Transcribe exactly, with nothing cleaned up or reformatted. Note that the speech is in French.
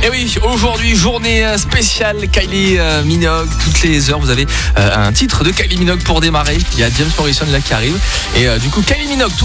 Et oui, aujourd'hui, journée spéciale Kylie Minogue. Toutes les heures, vous avez un titre de Kylie Minogue pour démarrer. Il y a James Morrison là qui arrive. Et du coup, Kylie Minogue.